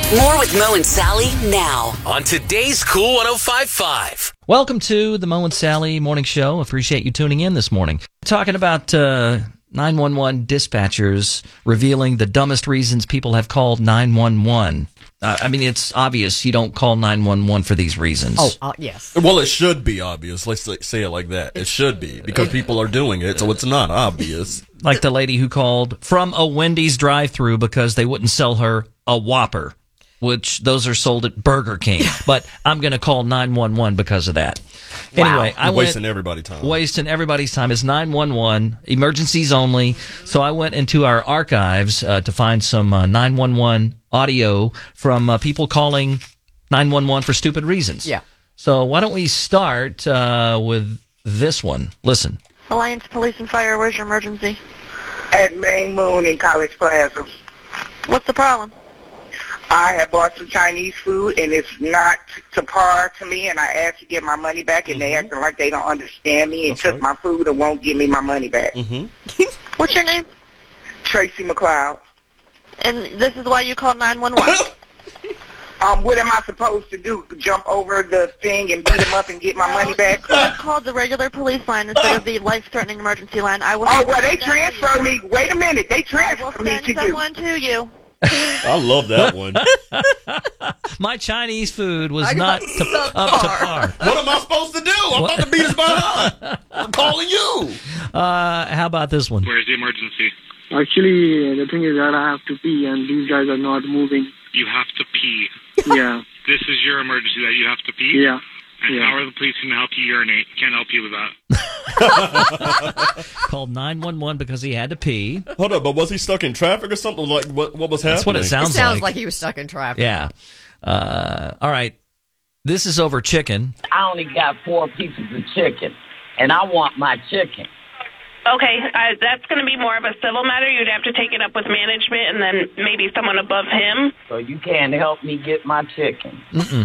More with Mo and Sally now on today's Cool 105.5. Welcome to the Mo and Sally Morning Show. Appreciate you tuning in this morning. Talking about 911 dispatchers revealing the dumbest reasons people have called 911. I mean, it's obvious you don't call 911 for these reasons. Yes. Well, it should be obvious. Let's say it like that. It should be, because people are doing it, so it's not obvious. Like the lady who called from a Wendy's drive-thru because they wouldn't sell her a Whopper, which those are sold at Burger King. But I'm going to call 911 because of that. Wow. Anyway, Wasting everybody's time. Wasting everybody's time. Is 911, emergencies only. So I went into our archives to find some 911 audio from people calling 911 for stupid reasons. Yeah. So why don't we start with this one? Listen. Alliance Police and Fire, where's your emergency? At Main Moon in College Plaza. What's the problem? I have bought some Chinese food, and it's not to par to me, and I asked to get my money back, and they acting like they don't understand me and took my food and won't give me my money back. What's your name? Tracy McLeod. And this is why you called 911? What am I supposed to do? Jump over the thing and beat them up and get my money back? I called the regular police line instead of the life-threatening emergency line. I will. Oh, well, they transferred me. Wait a minute. They I will transferred me send to you. someone to you. I love that one. My Chinese food was not up to par. What am I supposed to do? I'm about to beat his behind. I'm calling you. How about this one? Where's the emergency? Actually, the thing is that I have to pee, and these guys are not moving. You have to pee. Yeah. This is your emergency that you have to pee? Yeah. And how are the police going to help you urinate? Can't help you with that. Called 911 because he had to pee. Hold up, but was he stuck in traffic or something? Like, what was happening? That's what it It sounds sounds like he was stuck in traffic. Yeah. All right. This is over chicken. I only got 4 pieces of chicken, and I want my chicken. Okay, that's going to be more of a civil matter. You'd have to take it up with management and then maybe someone above him. So you can't help me get my chicken.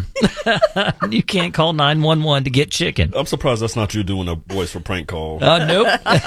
You can't call 911 to get chicken. I'm surprised that's not you doing a voice for prank call. Nope.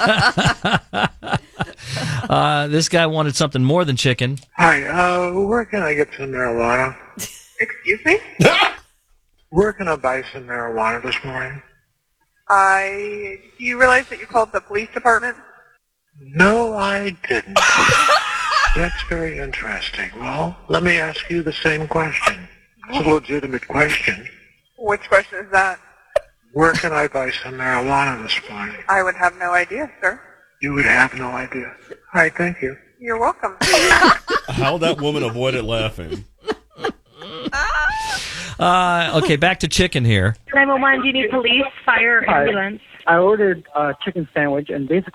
This guy wanted something more than chicken. Hi, where can I get some marijuana? Excuse me? Where can I buy some marijuana this morning? Do you realize that you called the police department? No, I didn't. That's very interesting. Well, let me ask you the same question. It's a legitimate question. Which question is that? Where can I buy some marijuana this morning? I would have no idea, sir. You would have no idea. All right, thank you. You're welcome. How that woman avoided laughing. Okay, back to chicken here. 911, do you need police, fire, ambulance? I ordered a chicken sandwich, and basically